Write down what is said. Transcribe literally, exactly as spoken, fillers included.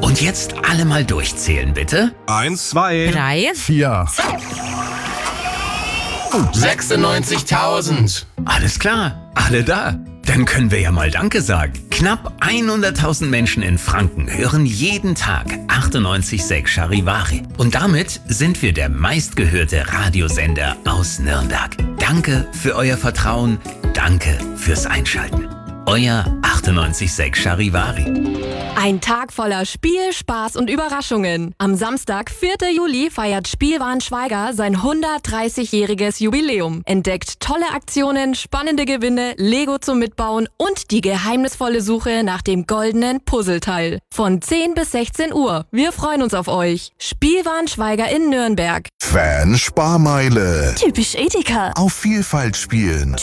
Und jetzt alle mal durchzählen, bitte. Eins, zwei, Drei. vier. sechsundneunzigtausend. Alles klar, alle da. Dann können wir ja mal Danke sagen. Knapp hunderttausend Menschen in Franken hören jeden Tag achtundneunzig Komma sechs Charivari. Und damit sind wir der meistgehörte Radiosender aus Nürnberg. Danke für euer Vertrauen. Danke fürs Einschalten. Euer achtundneunzig Komma sechs Charivari. Ein Tag voller Spiel, Spaß und Überraschungen. Am Samstag, vierten Juli, feiert Spielwarenschweiger sein hundertdreißigjähriges Jubiläum. Entdeckt tolle Aktionen, spannende Gewinne, Lego zum Mitbauen und die geheimnisvolle Suche nach dem goldenen Puzzleteil. Von zehn bis sechzehn Uhr. Wir freuen uns auf euch. Spielwarenschweiger in Nürnberg. Fan-Sparmeile. Typisch Edeka. Auf Vielfalt spielen.